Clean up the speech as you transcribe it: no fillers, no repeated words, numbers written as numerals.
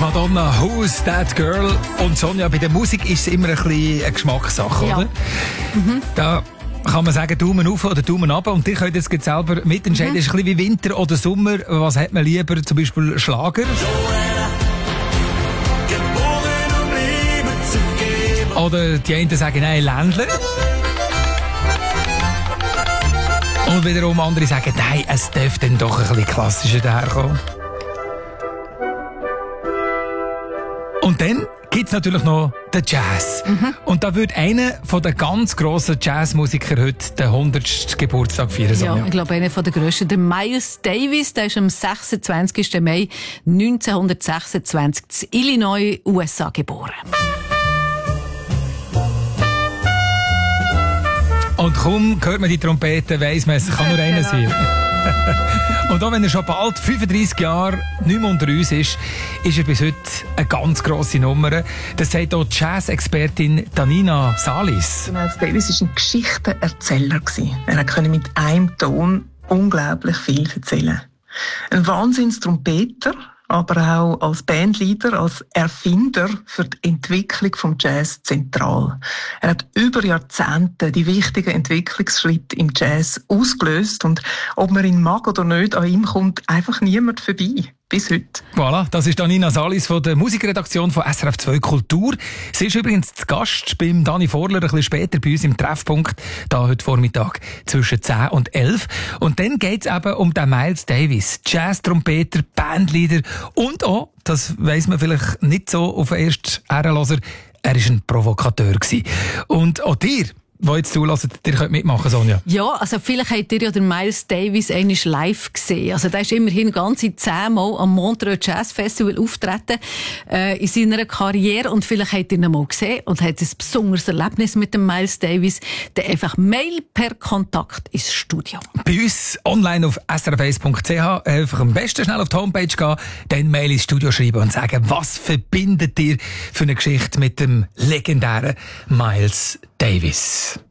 Madonna, Who's That Girl? Und Sonja, bei der Musik ist es immer ein bisschen eine Geschmackssache, ja. oder? Da kann man sagen, Daumen auf oder Daumen runter. Und ihr könnt jetzt selber mitentscheiden. Es ist ein bisschen wie Winter oder Sommer. Was hat man lieber? Zum Beispiel Schlager? Oder die einen sagen, nein, Ländler. Und wiederum andere sagen, nein, es dürfte dann doch ein bisschen klassischer daherkommen. Und dann gibt es natürlich noch den Jazz. Und da würde einer von den ganz grossen Jazzmusikern heute den 100. Geburtstag feiern. Ja, ich glaube, einer der grössten. Der Miles Davis, der ist am 26. Mai 1926 in Illinois, USA geboren. Und kaum hört man die Trompete, weiss man, es kann nur einer sein. Und auch wenn er schon bald 35 Jahre nicht mehr unter uns ist, ist er bis heute eine ganz grosse Nummer. Das sagt auch die Jazz-Expertin Danina Salis. Miles Davis war ein Geschichtenerzähler. Er konnte mit einem Ton unglaublich viel erzählen. Ein Wahnsinnstrompeter, aber auch als Bandleader, als Erfinder für die Entwicklung vom Jazz zentral. Er hat über Jahrzehnte die wichtigen Entwicklungsschritte im Jazz ausgelöst und ob man ihn mag oder nicht, an ihm kommt einfach niemand vorbei. Bis heute. Voilà, das ist Danina Salis von der Musikredaktion von SRF 2 Kultur. Sie ist übrigens zu Gast beim Dani Vorler ein bisschen später bei uns im Treffpunkt, da heute Vormittag zwischen 10 und 11. Und dann geht es eben um den Miles Davis, Jazz-Trompeter, Bandleader und auch, das weiss man vielleicht nicht so auf den ersten Ehrenloser, er war ein Provokateur gewesen. Und auch dir, die jetzt zulassen, ihr könnt mitmachen, Sonja. Ja, also vielleicht habt ihr ja den Miles Davis einmal live gesehen. Also der ist immerhin ganze 10 Mal am Montreux Jazz Festival auftreten in seiner Karriere. Und vielleicht habt ihr ihn mal gesehen und habt ein besonderes Erlebnis mit dem Miles Davis. Dann einfach Mail per Kontakt ins Studio. Bei uns online auf srf1.ch einfach am besten schnell auf die Homepage gehen, dann Mail ins Studio schreiben und sagen, was verbindet ihr für eine Geschichte mit dem legendären Miles Davis?